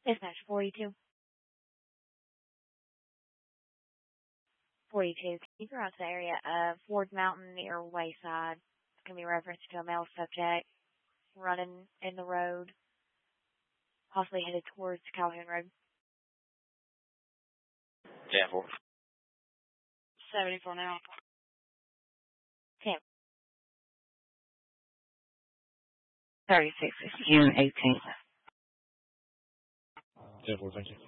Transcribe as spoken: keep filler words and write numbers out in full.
Dispatch forty-two. forty-two. Can you go out to the area of Ford Mountain near Wayside? It's going to be reference to a male subject running in the road, possibly headed towards Calhoun Road. ten four. seventy-four now. ten. thirty-six, June eighteenth. ten four, thank you.